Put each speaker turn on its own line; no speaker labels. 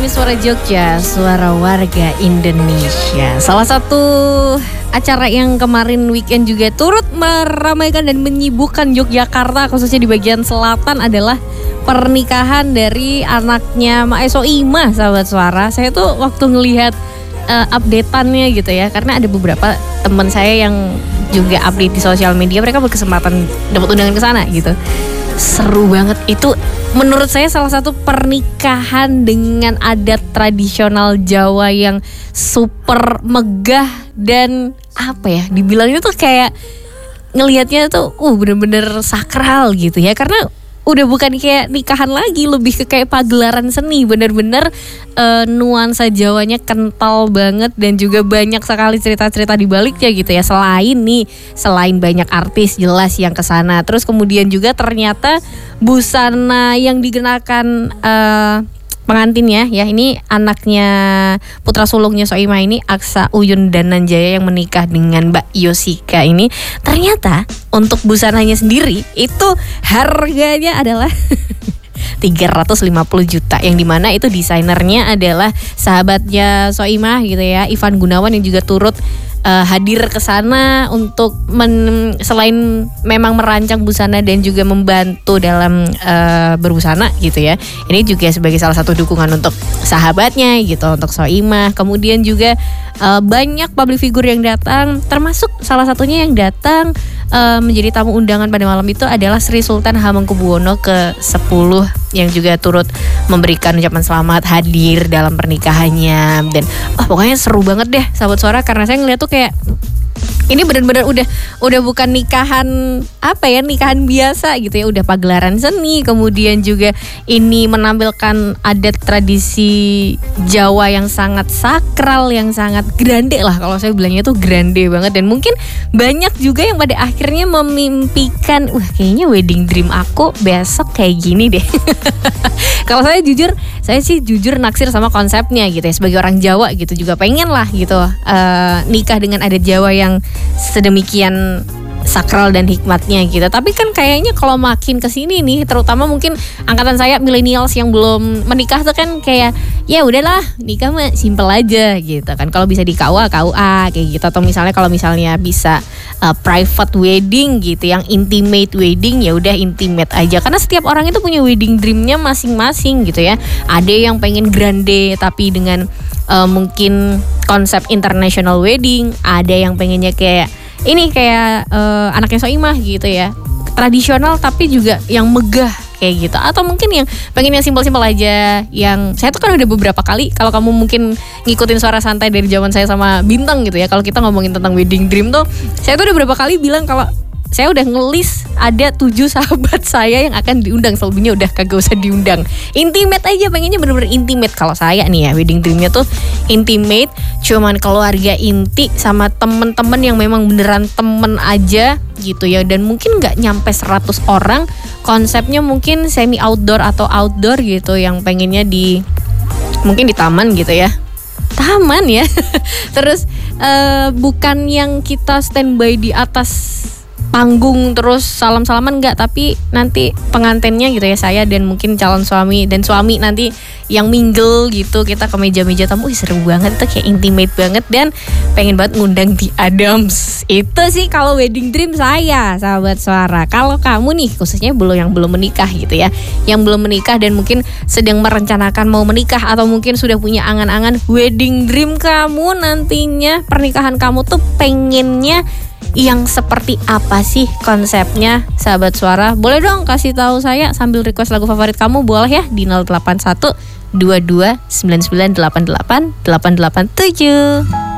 Kami Suara Jogja, suara warga Indonesia. Salah satu acara yang kemarin weekend juga turut meramaikan dan menyibukkan Yogyakarta, khususnya di bagian selatan, adalah pernikahan dari anaknya Mak Soimah, sahabat suara. Saya tuh waktu ngelihat update-annya gitu ya, karena ada beberapa teman saya yang juga update di sosial media, mereka berkesempatan dapat undangan ke sana gitu. Seru banget itu, menurut saya salah satu pernikahan dengan adat tradisional Jawa yang super megah dan apa ya, dibilangnya tuh kayak ngelihatnya tuh bener-bener sakral gitu ya, karena udah bukan kayak nikahan lagi, lebih ke kayak pagelaran seni, bener-bener nuansa Jawanya kental banget dan juga banyak sekali cerita-cerita di baliknya gitu ya. Selain banyak artis jelas yang kesana, terus kemudian juga ternyata busana yang dikenakan pengantinnya ya, ini anaknya putra sulungnya Soimah ini, Aksa Uyun Dananjaya, yang menikah dengan Mbak Yosika ini. Ternyata untuk busananya sendiri itu harganya adalah 350 juta, yang dimana itu desainernya adalah sahabatnya Soimah gitu ya, Ivan Gunawan, yang juga turut hadir ke sana untuk selain memang merancang busana dan juga membantu dalam berbusana gitu ya. Ini juga sebagai salah satu dukungan untuk sahabatnya gitu, untuk Soimah. Kemudian juga banyak public figure yang datang, termasuk salah satunya yang datang menjadi tamu undangan pada malam itu adalah Sri Sultan Hamengkubuwono ke-10, yang juga turut memberikan ucapan selamat, hadir dalam pernikahannya. Dan pokoknya seru banget deh sahabat suara, karena saya ngeliat tuh kayak ini benar-benar udah bukan nikahan nikahan biasa gitu ya, udah pagelaran seni. Kemudian juga ini menampilkan adat tradisi Jawa yang sangat sakral, yang sangat grande lah, kalau saya bilangnya tuh grande banget. Dan mungkin banyak juga yang pada akhirnya memimpikan, kayaknya wedding dream aku besok kayak gini deh. Kalau saya sih jujur naksir sama konsepnya gitu ya, sebagai orang Jawa gitu, juga pengen lah gitu nikah dengan adat Jawa yang sedemikian sakral dan hikmatnya gitu. Tapi kan kayaknya kalau makin kesini nih, terutama mungkin angkatan saya millennials yang belum menikah tuh kan kayak ya udahlah, nikah mah simple aja gitu kan. Kalau bisa di KUA kayak gitu, atau misalnya kalau misalnya bisa private wedding gitu, yang intimate wedding, ya udah intimate aja. Karena setiap orang itu punya wedding dreamnya masing-masing gitu ya. Ada yang pengen grande tapi dengan mungkin konsep international wedding, ada yang pengennya kayak anaknya Soimah gitu ya, tradisional tapi juga yang megah kayak gitu. Atau mungkin yang pengen yang simpel-simpel aja. Yang saya tuh kan udah beberapa kali, kalau kamu mungkin ngikutin Suara Santai dari zaman saya sama Bintang gitu ya, kalau kita ngomongin tentang wedding dream tuh, saya tuh udah beberapa kali bilang kalau saya udah ngelis ada 7 sahabat saya yang akan diundang, selebihnya udah kagak usah diundang. Intimate aja, pengennya bener-bener intimate. Kalau saya nih ya, wedding dreamnya tuh intimate, cuman keluarga inti sama temen-temen yang memang beneran temen aja gitu ya. Dan mungkin gak nyampe 100 orang, konsepnya mungkin semi outdoor atau outdoor gitu, yang pengennya mungkin di taman gitu ya. Taman ya. Terus bukan yang kita standby di atas panggung terus salam-salaman, enggak, tapi nanti pengantinnya gitu ya, saya dan mungkin calon suami dan suami nanti yang mingle gitu, kita ke meja-meja tamu. Seru banget, itu kayak intimate banget, dan pengen banget ngundang di Adams. Itu sih kalau wedding dream saya, sahabat suara. Kalau kamu nih, khususnya yang belum menikah gitu ya, yang belum menikah dan mungkin sedang merencanakan mau menikah, atau mungkin sudah punya angan-angan wedding dream kamu nantinya, pernikahan kamu tuh pengennya yang seperti apa sih konsepnya, sahabat suara? Boleh dong kasih tahu saya sambil request lagu favorit kamu, boleh ya, di 081 22 99 88 887.